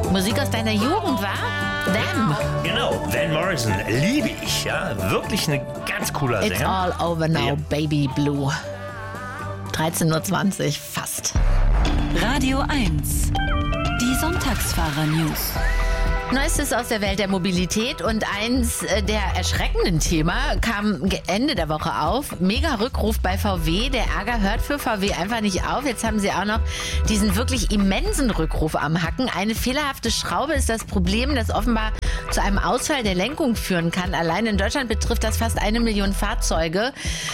Musik aus deiner Jugend, wa? Them. Genau, Van Morrison, liebe ich, ja. Wirklich eine ganz cooler Sänger. It's all over now, Ja. Baby Blue. 13.20 Uhr, fast. Radio 1. Die Sonntagsfahrer-News. Neuestes aus der Welt der Mobilität und eins der erschreckenden Themen kam Ende der Woche auf. Mega Rückruf bei VW. Der Ärger hört für VW einfach nicht auf. Jetzt haben sie auch noch diesen wirklich immensen Rückruf am Hacken. Eine fehlerhafte Schraube ist das Problem, das offenbar zu einem Ausfall der Lenkung führen kann. Allein in Deutschland betrifft das fast 1 Million Fahrzeuge.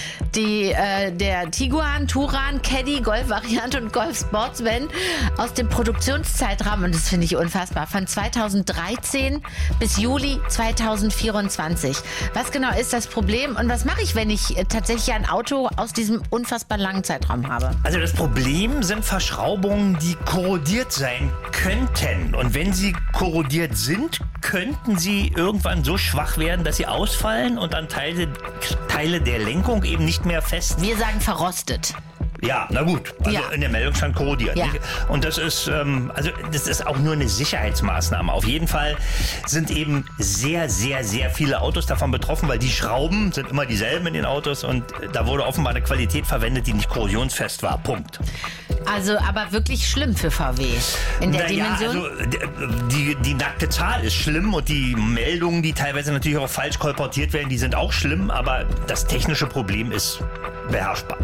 Der Tiguan, Touran, Caddy, Golf-Variante und Golf-Sportsvan aus dem Produktionszeitraum, und das finde ich unfassbar, von 2013 bis Juli 2024. Was genau ist das Problem und was mache ich, wenn ich tatsächlich ein Auto aus diesem unfassbar langen Zeitraum habe? Also das Problem sind Verschraubungen, die korrodiert sein könnten. Und wenn sie korrodiert sind, könnten sie irgendwann so schwach werden, dass sie ausfallen und dann Teile der Lenkung eben nicht mehr fest. Wir sagen verrostet. Ja, na gut. Also Ja. in der Meldung stand korrodiert. Ja. Und das ist auch nur eine Sicherheitsmaßnahme. Auf jeden Fall sind eben sehr, sehr, sehr viele Autos davon betroffen, weil die Schrauben sind immer dieselben in den Autos und da wurde offenbar eine Qualität verwendet, die nicht korrosionsfest war. Punkt. Also aber wirklich schlimm für VW in der Dimension. Also die nackte Zahl ist schlimm und die Meldungen, die teilweise natürlich auch falsch kolportiert werden, die sind auch schlimm, aber das technische Problem ist beherrschbar.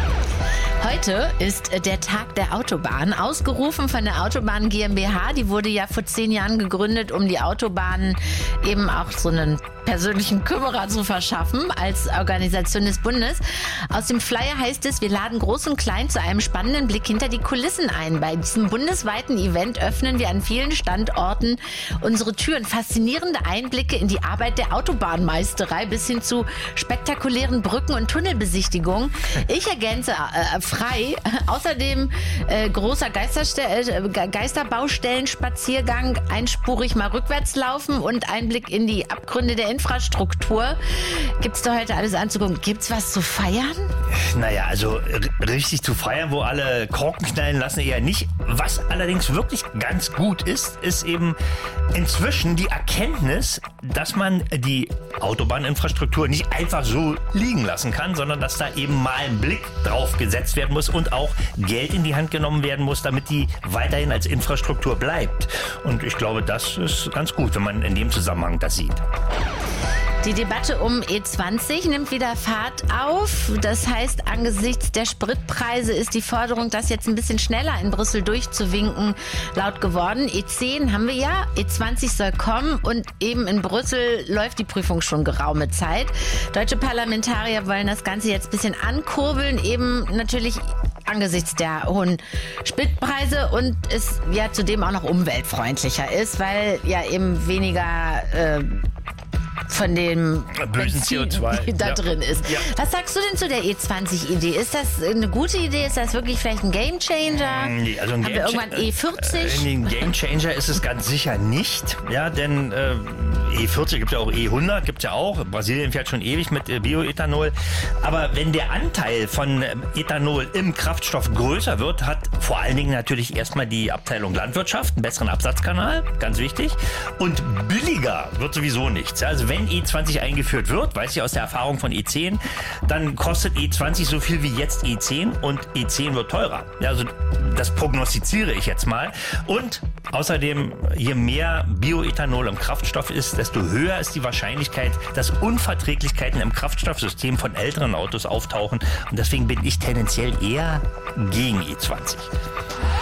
Heute ist der Tag der Autobahn, ausgerufen von der Autobahn GmbH. Die wurde ja vor 10 Jahren gegründet, um die Autobahnen eben auch so einen persönlichen Kümmerer zu verschaffen als Organisation des Bundes. Aus dem Flyer heißt es, wir laden Groß und Klein zu einem spannenden Blick hinter die Kulissen ein. Bei diesem bundesweiten Event öffnen wir an vielen Standorten unsere Türen. Faszinierende Einblicke in die Arbeit der Autobahnmeisterei bis hin zu spektakulären Brücken- und Tunnelbesichtigungen. Ich ergänze frei. Außerdem großer Geisterbaustellenspaziergang, einspurig mal rückwärts laufen und Einblick in die Abgründe der Infrastruktur. Gibt's da heute alles anzugucken? Gibt's was zu feiern? Naja, also richtig zu feiern, wo alle Korken knallen lassen, eher nicht. Was allerdings wirklich ganz gut ist, ist eben inzwischen die Erkenntnis, dass man die Autobahninfrastruktur nicht einfach so liegen lassen kann, sondern dass da eben mal ein Blick drauf gesetzt werden muss und auch Geld in die Hand genommen werden muss, damit die weiterhin als Infrastruktur bleibt. Und ich glaube, das ist ganz gut, wenn man in dem Zusammenhang das sieht. Die Debatte um E20 nimmt wieder Fahrt auf. Das heißt, angesichts der Spritpreise ist die Forderung, das jetzt ein bisschen schneller in Brüssel durchzuwinken, laut geworden. E10 haben wir ja, E20 soll kommen und eben in Brüssel läuft die Prüfung schon geraume Zeit. Deutsche Parlamentarier wollen das Ganze jetzt ein bisschen ankurbeln, eben natürlich angesichts der hohen Spritpreise und es ja zudem auch noch umweltfreundlicher ist, weil ja eben weniger von dem bösen Benzin, CO2 da drin ist. Ja. Was sagst du denn zu der E20-Idee? Ist das eine gute Idee? Ist das wirklich vielleicht ein Gamechanger? Nee, also ein Haben wir irgendwann E40? Ein Gamechanger ist es ganz sicher nicht. Ja, denn E40 gibt ja auch E100, gibt ja auch. Brasilien fährt schon ewig mit Bioethanol. Aber wenn der Anteil von Ethanol im Kraftstoff größer wird, hat vor allen Dingen natürlich erstmal die Abteilung Landwirtschaft einen besseren Absatzkanal, ganz wichtig. Und billiger wird sowieso nichts. Also wenn E20 eingeführt wird, weiß ich aus der Erfahrung von E10, dann kostet E20 so viel wie jetzt E10 und E10 wird teurer. Ja, also das prognostiziere ich jetzt mal. Und außerdem, je mehr Bioethanol im Kraftstoff ist, desto höher ist die Wahrscheinlichkeit, dass Unverträglichkeiten im Kraftstoffsystem von älteren Autos auftauchen. Und deswegen bin ich tendenziell eher gegen E20.